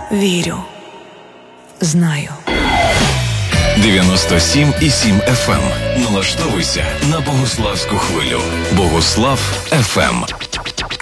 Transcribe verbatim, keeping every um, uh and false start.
вірю, знаю. дев'яносто сім і сім еф ем. Налаштовуйся на Богуславську хвилю. Богуслав еф ем.